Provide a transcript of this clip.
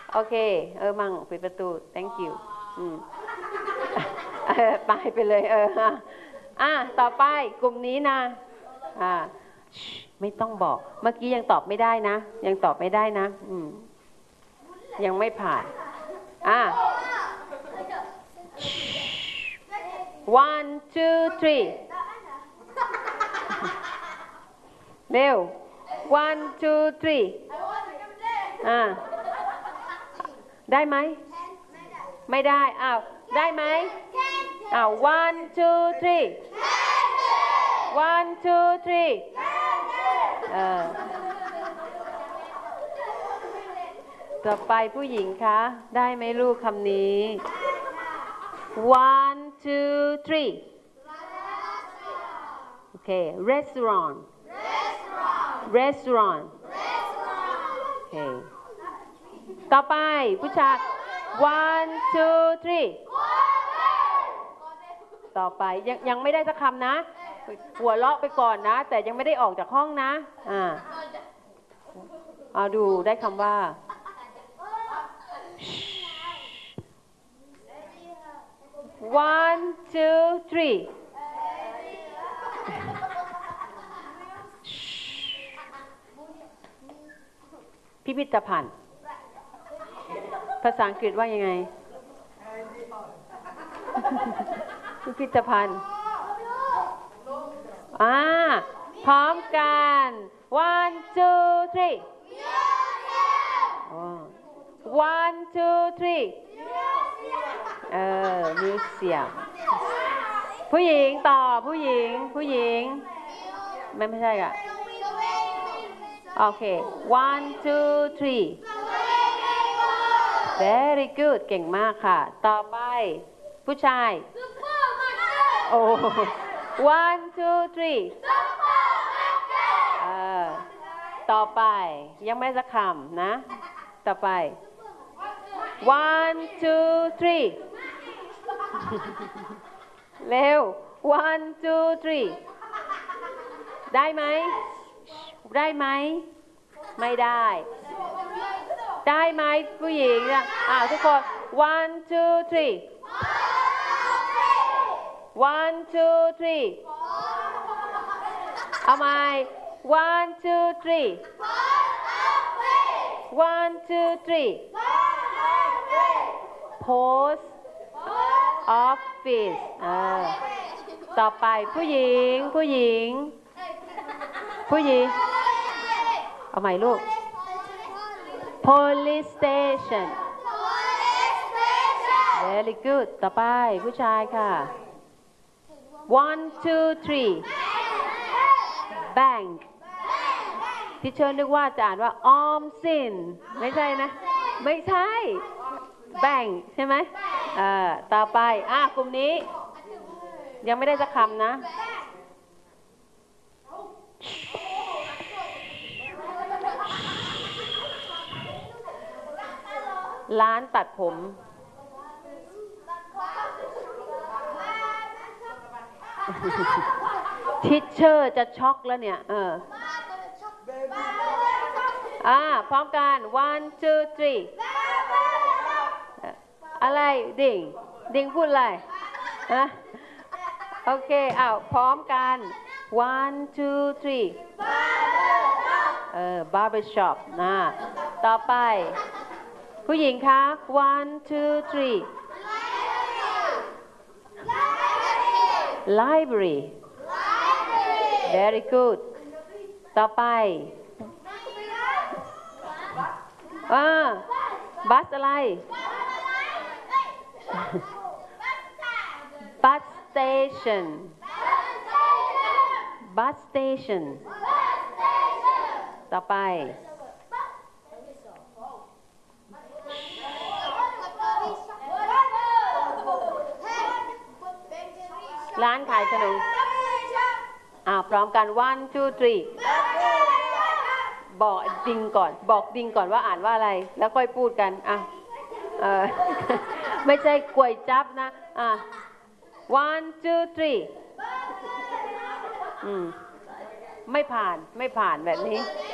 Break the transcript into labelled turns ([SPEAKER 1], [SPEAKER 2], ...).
[SPEAKER 1] โอเคมั่งปิดประตู thank you ไปเลยต่อไปกลุ่มนี้นะไม่ต้องบอกเมื่อกี้ยังตอบไม่ได้นะยังตอบไม่ได้นะยังไม่ผ่าน one two three เร็ว one two three ได้ไหมไม่ได้ได้ไหมone two three one two three ต่อไปผู้หญิงคะได้ไหมลูกคำนี้ one two three โอเค restaurant restaurant โอเคต่อไปผู้ชาย one two three ต่อไปยังไม่ได้สักคำนะหัวเราะไปก่อนนะแต่ยังไม่ได้ออกจากห้องนะเอาดูได้คำว่า one two three พิพิธภัณฑ์ภาษาอังกฤษว่ายังไงพิพิธภัณฑ์พร้อมกัน one two three one two three museum ผู้หญิงต่อผู้หญิงไม่ใช่อ่ะโอเค one two three very good เก่งมากค่ะต่อไปผู้ชายone two three ต่อไปยังไม่สักคำนะต่อไป one two three เร็ว one two three ได้ไหมไม่ได้ได้ไหมผู้หญิงทุกคน one two three one two three เอาใหม่ one two three one two three post office ต่อไปผู้หญิงเอาใหม่ลูก police station very good ต่อไปผู้ชายค่ะ one two three bank ที่เชิญนึกว่าจะอ่านว่าออมสินไม่ใช่นะไม่ใช่ bank ใช่ไหมต่อไปกลุ่มนี้ยังไม่ได้สักคำนะร้านตัดผมทิชเชอร์จะช็อกแล้วเนี่ยพร้อมกัน one two three อะไรดิ่งพูดอะไรโอเคพร้อมกัน one two three barbershop ต่อไปผู้หญิงคะ one two three library very good ต่อไปบัสอะไร bus station ต่อไปร้านขายขนมพร้อมกัน one two three บอกดิงก่อนว่าอ่านว่าอะไรแล้วค่อยพูดกันไม่ใช่กล้วยจับนะone two three ไม่ผ่านแบบนี้